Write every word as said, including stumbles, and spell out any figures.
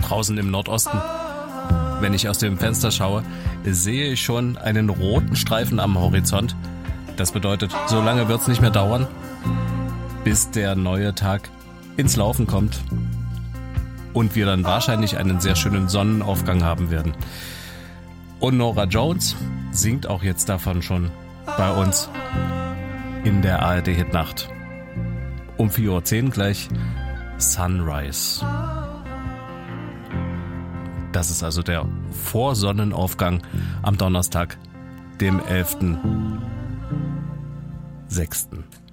draußen im Nordosten. Wenn ich aus dem Fenster schaue, sehe ich schon einen roten Streifen am Horizont. Das bedeutet, so lange wird's nicht mehr dauern, bis der neue Tag ins Laufen kommt und wir dann wahrscheinlich einen sehr schönen Sonnenaufgang haben werden. Und Norah Jones singt auch jetzt davon schon bei uns in der A R D-Hitnacht. Um vier Uhr zehn gleich Sunrise. Das ist also der Vorsonnenaufgang am Donnerstag, dem elften sechsten